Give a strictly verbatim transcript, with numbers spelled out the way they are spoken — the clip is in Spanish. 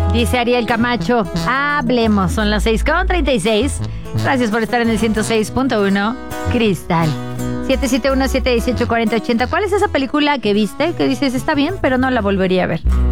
Dice Ariel Camacho, hablemos. Son las seis con treinta y seis. Gracias por estar en el ciento seis punto uno Cristal. siete siete uno, siete uno ocho, cuatro cero ocho cero. ¿Cuál es esa película que viste? Que dices, está bien, pero no la volvería a ver.